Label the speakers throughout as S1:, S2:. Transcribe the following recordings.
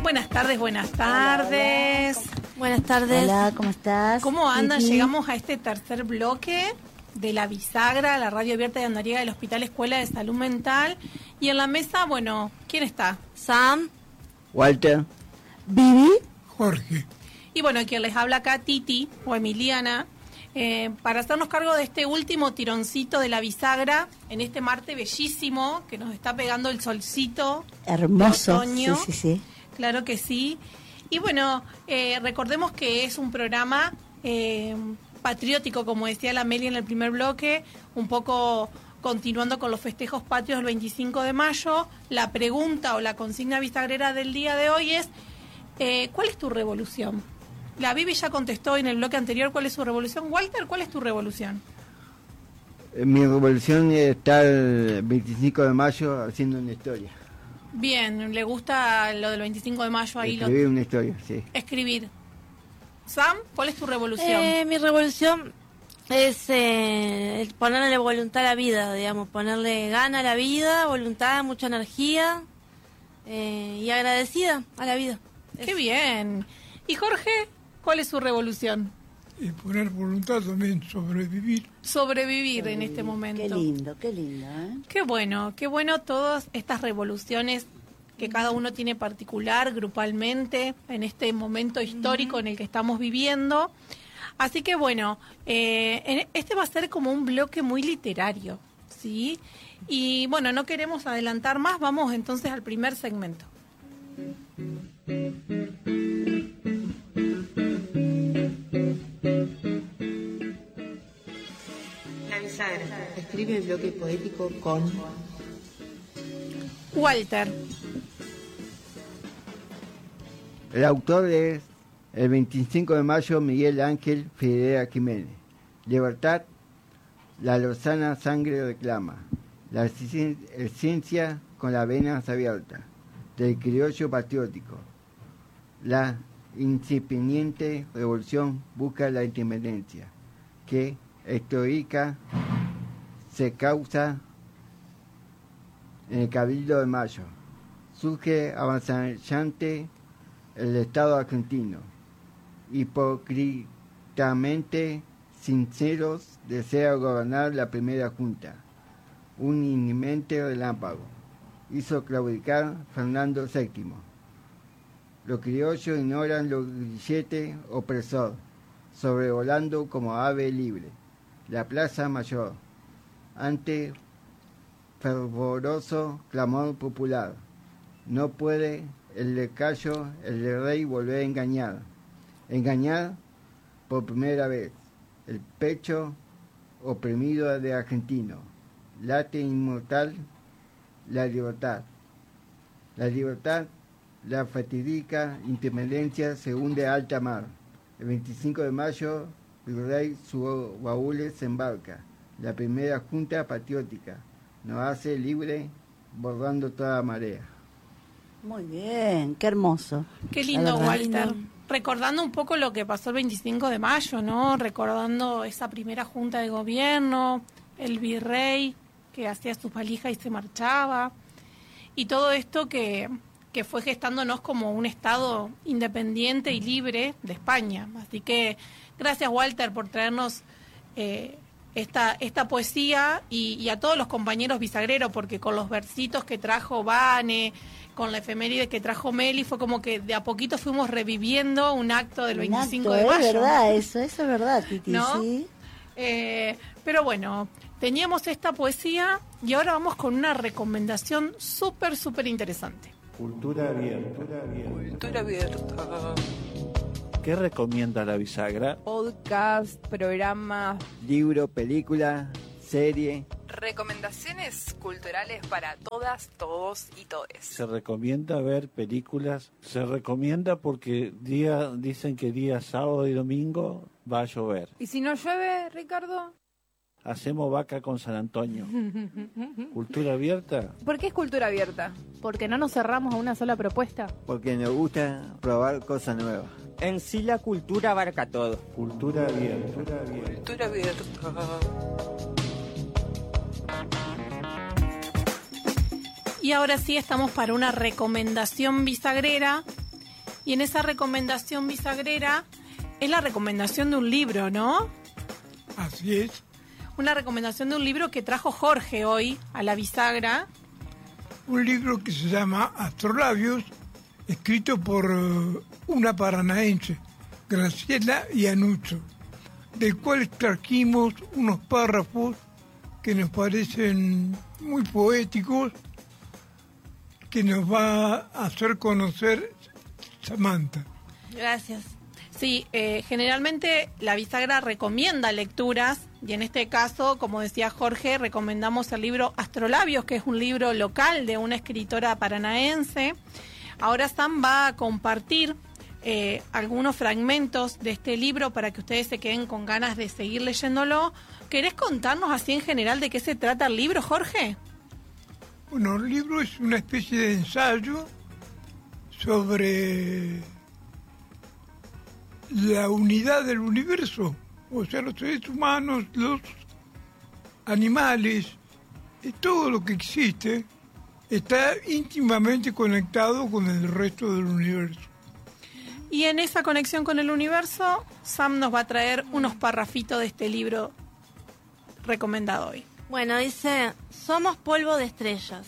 S1: Buenas tardes, buenas tardes.
S2: Hola, hola. Buenas tardes.
S3: Hola, ¿cómo estás?
S1: ¿Cómo andan?
S3: Titi.
S1: Llegamos a este tercer bloque de La Bisagra, la radio abierta de Andariega del Hospital Escuela de Salud Mental. Y en la mesa, bueno, ¿quién está?
S2: Sam.
S4: Walter.
S3: Vivi.
S5: Jorge.
S1: Y bueno, quien les habla acá, Titi o Emiliana, para hacernos cargo de este último tironcito de La Bisagra, en este martes bellísimo, que nos está pegando el solcito.
S3: Hermoso.
S1: De otoño.
S3: Sí.
S1: Claro que sí. Y bueno, recordemos que es un programa patriótico, como decía la Meli en el primer bloque, un poco continuando con los festejos patrios del 25 de mayo. La pregunta o la consigna bisagrera del día de hoy es, ¿cuál es tu revolución? La Bibi ya contestó en el bloque anterior cuál es su revolución. Walter, ¿cuál es tu revolución?
S4: Mi revolución es estar el 25 de mayo haciendo una historia.
S1: Bien, le gusta lo del 25 de mayo ahí.
S4: Escribir una historia, sí.
S1: Escribir. Sam, ¿cuál es tu revolución?
S2: Mi revolución es ponerle voluntad a la vida, digamos, ponerle gana a la vida, voluntad, mucha energía y agradecida a la vida.
S1: ¡Qué bien! ¿Y Jorge, cuál es su revolución?
S5: Y poner voluntad también, sobrevivir.
S1: Sobrevivir en este momento.
S3: Qué lindo, ¿eh?
S1: Qué bueno todas estas revoluciones que cada uno tiene particular, grupalmente, en este momento histórico en el que estamos viviendo. Así que bueno, este va a ser como un bloque muy literario, ¿sí? Y bueno, no queremos adelantar más, vamos entonces al primer segmento.
S6: La Bisagra. Escribe el bloque poético con
S1: Walter.
S4: El autor es el 25 de mayo Miguel Ángel Figueroa Jiménez. Libertad, la lozana sangre reclama. La ciencia con las venas abiertas. Del criollo patriótico. La incipiente revolución busca la independencia, que histórica se causa en el Cabildo de Mayo. Surge avanzante el Estado argentino. Hipócritamente sinceros desea gobernar la primera junta. Un inminente relámpago hizo claudicar Fernando VII. Los criollos ignoran los grilletes opresor, sobrevolando como ave libre la plaza mayor, ante fervoroso clamor popular. No puede el lacayo, el rey, volver a engañar por primera vez el pecho oprimido de argentino. Late inmortal la libertad. La fatídica independencia se hunde a alta mar. El 25 de mayo, el rey sus baúles se embarca. La primera junta patriótica nos hace libre, bordando toda marea.
S3: Muy bien, qué hermoso.
S1: Qué lindo,
S3: La verdad.
S1: Walter. Recordando un poco lo que pasó el 25 de mayo, ¿no? Recordando esa primera junta de gobierno, el virrey que hacía sus valijas y se marchaba, y todo esto que fue gestándonos como un Estado independiente y libre de España. Así que gracias, Walter, por traernos esta poesía y a todos los compañeros bisagreros, porque con los versitos que trajo Vane, con la efeméride que trajo Meli, fue como que de a poquito fuimos reviviendo un acto del 25 de mayo.
S3: Es verdad, eso es verdad, Titi,
S1: ¿no?
S3: sí.
S1: Pero bueno, teníamos esta poesía y ahora vamos con una recomendación súper interesante.
S7: Cultura abierta.
S8: Cultura abierta.
S7: ¿Qué recomienda la bisagra?
S8: Podcast, programa.
S4: Libro, película, serie.
S8: Recomendaciones culturales para todas, todos y todes.
S7: Se recomienda ver películas. Se recomienda porque dicen que día sábado y domingo va a llover.
S8: ¿Y si no llueve, Ricardo?
S7: Hacemos vaca con San Antonio. ¿Cultura abierta?
S8: ¿Por qué es cultura abierta?
S9: Porque no nos cerramos a una sola propuesta.
S4: Porque nos gusta probar cosas nuevas.
S10: En sí la cultura abarca todo.
S7: Cultura abierta.
S8: Cultura abierta.
S1: Y ahora sí estamos para una recomendación bisagrera Y en esa recomendación bisagrera es la recomendación de un libro, ¿no?
S5: Así es.
S1: Una recomendación de un libro que trajo Jorge hoy a la bisagra.
S5: Un libro que se llama Astrolabios, escrito por una paranaense, Graciela Iannuccio, del cual trajimos unos párrafos que nos parecen muy poéticos, que nos va a hacer conocer Samantha.
S2: Gracias.
S1: Sí, generalmente la bisagra recomienda lecturas y en este caso, como decía Jorge, recomendamos el libro Astrolabios, que es un libro local de una escritora paranaense. Ahora Sam va a compartir algunos fragmentos de este libro para que ustedes se queden con ganas de seguir leyéndolo. ¿Querés contarnos así en general de qué se trata el libro, Jorge?
S5: Bueno, el libro es una especie de ensayo sobre la unidad del universo, o sea, los seres humanos, los animales, todo lo que existe está íntimamente conectado con el resto del universo.
S1: Y en esa conexión con el universo, Sam nos va a traer unos parrafitos de este libro recomendado hoy.
S2: Bueno, dice, somos polvo de estrellas.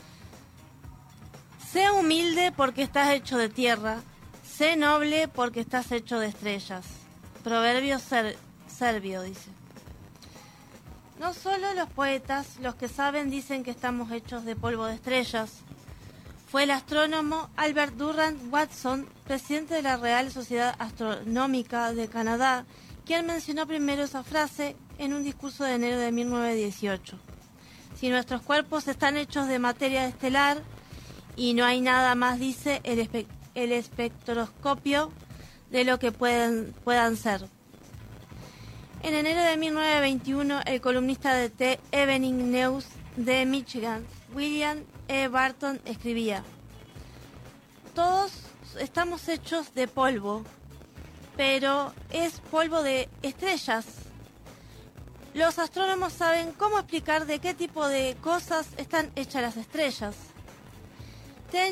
S2: Sé humilde porque estás hecho de tierra. Sé noble porque estás hecho de estrellas. Proverbio serbio, dice. No solo los poetas, los que saben, dicen que estamos hechos de polvo de estrellas. Fue el astrónomo Albert Durand Watson, presidente de la Real Sociedad Astronómica de Canadá, quien mencionó primero esa frase en un discurso de enero de 1918. Si nuestros cuerpos están hechos de materia estelar y no hay nada más, dice el espectroscopio, de lo que puedan ser. En enero de 1921, el columnista de The Evening News de Michigan, William E. Barton, escribía: todos estamos hechos de polvo, pero es polvo de estrellas. Los astrónomos saben cómo explicar de qué tipo de cosas están hechas las estrellas. The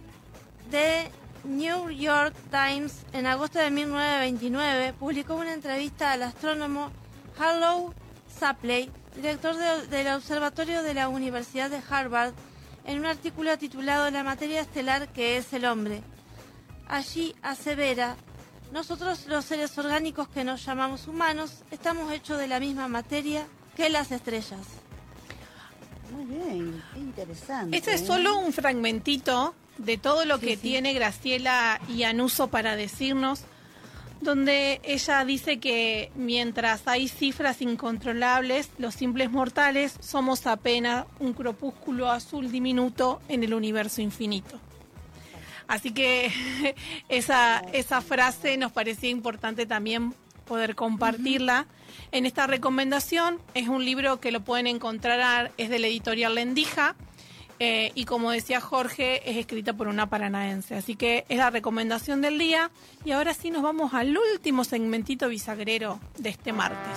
S2: New York Times, en agosto de 1929, publicó una entrevista al astrónomo Harlow Shapley, director del Observatorio de la Universidad de Harvard, en un artículo titulado La materia estelar que es el hombre. Allí asevera: nosotros, los seres orgánicos que nos llamamos humanos, estamos hechos de la misma materia que las estrellas.
S3: Muy bien, qué interesante.
S1: Este es solo un fragmentito de todo lo que tiene Graciela Iannuccio para decirnos, donde ella dice que mientras hay cifras incontrolables, los simples mortales somos apenas un crepúsculo azul diminuto en el universo infinito. Así que esa frase nos parecía importante también poder compartirla. En esta recomendación es un libro que lo pueden encontrar, es de la editorial Lendija, y como decía Jorge, es escrita por una paranaense. Así que es la recomendación del día. Y ahora sí nos vamos al último segmentito bisagrero de este martes.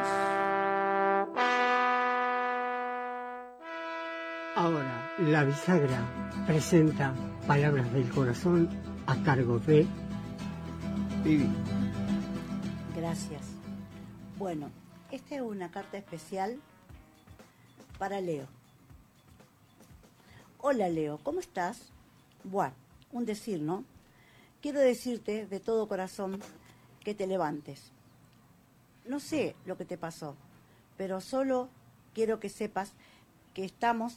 S11: Ahora, la bisagra presenta Palabras del Corazón a cargo de
S4: Vivi.
S3: Gracias. Bueno, esta es una carta especial para Leo. Hola Leo, ¿cómo estás? Buah, un decir, ¿no? Quiero decirte de todo corazón que te levantes. No sé lo que te pasó, pero solo quiero que sepas que estamos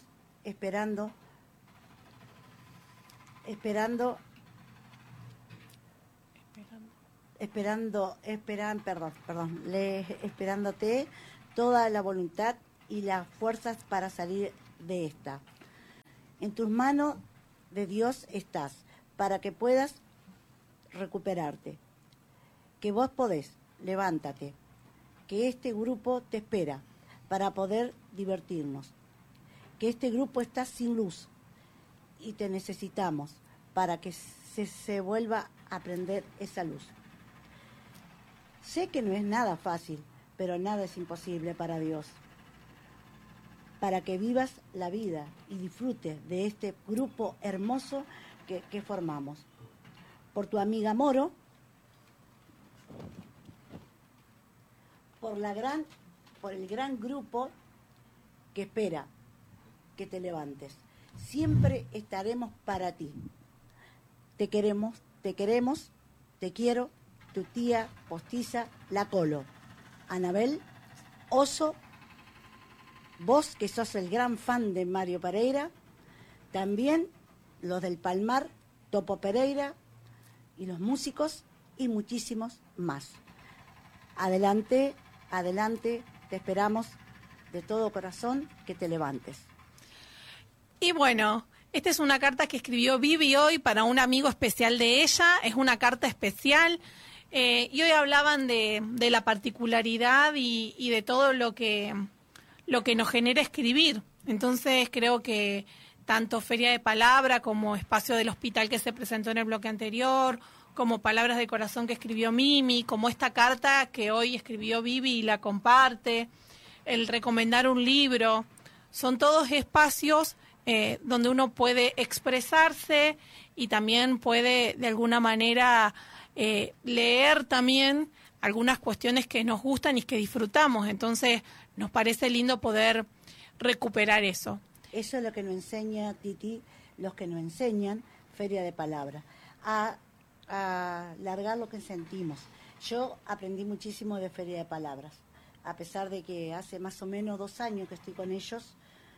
S3: esperándote toda la voluntad y las fuerzas para salir de esta. En tus manos de Dios estás, para que puedas recuperarte. Que vos podés, levántate. Que este grupo te espera para poder divertirnos. Que este grupo está sin luz y te necesitamos para que se vuelva a prender esa luz. Sé que no es nada fácil, pero nada es imposible para Dios. Para que vivas la vida y disfrutes de este grupo hermoso que formamos. por tu amiga Moro, por el gran grupo que espera que te levantes. Siempre estaremos para ti. Te queremos, te quiero, tu tía postiza, la Colo. Anabel, Oso, vos que sos el gran fan de Mario Pereira, también los del Palmar, Topo Pereira y los músicos y muchísimos más. Adelante, adelante, te esperamos de todo corazón que te levantes.
S1: Y bueno, esta es una carta que escribió Vivi hoy para un amigo especial de ella, es una carta especial. Y hoy hablaban de la particularidad y de todo lo que nos genera escribir. Entonces creo que tanto Feria de Palabra como Espacio del Hospital que se presentó en el bloque anterior, como Palabras de Corazón que escribió Mimi, como esta carta que hoy escribió Vivi y la comparte, el recomendar un libro, son todos espacios donde uno puede expresarse y también puede de alguna manera leer también algunas cuestiones que nos gustan y que disfrutamos. Entonces nos parece lindo poder recuperar eso.
S3: Eso es lo que nos enseña, Titi, los que nos enseñan Feria de Palabra, a largar lo que sentimos. Yo aprendí muchísimo de Feria de Palabras, a pesar de que hace más o menos 2 años que estoy con ellos,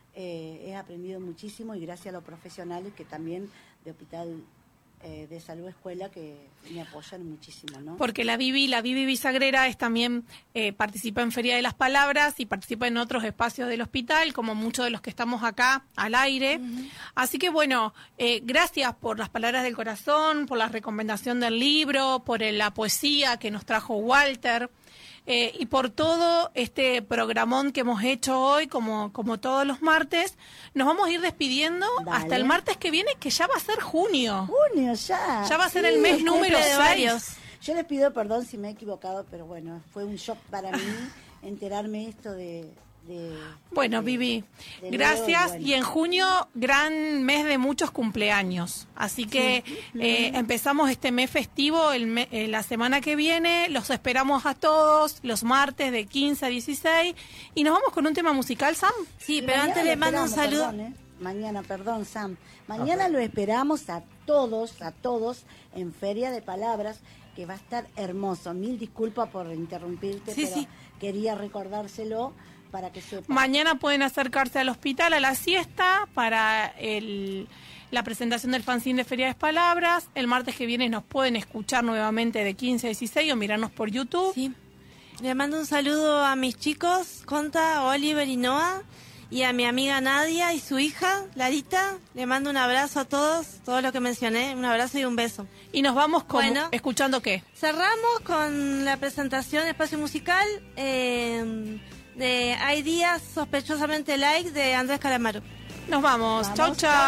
S3: he aprendido muchísimo y gracias a los profesionales que también de Hospital de Salud Escuela que me apoyan muchísimo, ¿no?
S1: Porque la Vivi Bisagrera es también participa en Feria de las Palabras y participa en otros espacios del hospital, como muchos de los que estamos acá al aire. Uh-huh. Así que bueno, gracias por las palabras del corazón, por la recomendación del libro, por la poesía que nos trajo Walter. Y por todo este programón que hemos hecho hoy, como todos los martes, nos vamos a ir despidiendo. Dale. Hasta el martes que viene, que ya va a ser junio.
S3: Junio, ya.
S1: Ya va a ser el mes número 6.
S3: Yo les pido perdón si me he equivocado, pero bueno, fue un shock para mí enterarme esto de
S1: bueno, Vivi, gracias. Y en junio, gran mes de muchos cumpleaños. Así que empezamos este mes festivo la semana que viene. Los esperamos a todos los martes de 15 a 16. Y nos vamos con un tema musical, Sam.
S2: Sí, pero antes le mando un saludo.
S3: Mañana, Sam. Mañana lo esperamos a todos en Feria de Palabras, que va a estar hermoso. Mil disculpas por interrumpirte, pero quería recordárselo. Para que sepa. Mañana pueden acercarse al hospital a la siesta para la presentación del fanzine de Feria de Palabras. El martes que viene nos pueden escuchar nuevamente de 15 a 16 o mirarnos por YouTube.
S2: Sí. Le mando un saludo a mis chicos, Conta, Oliver y Noah, y a mi amiga Nadia y su hija, Larita. Le mando un abrazo a todos lo que mencioné, un abrazo y un beso.
S1: Y nos vamos escuchando ¿qué?
S2: Cerramos con la presentación de Espacio Musical de Hay Días Sospechosamente Like de Andrés Calamaro.
S1: Nos vamos. Chau, chau.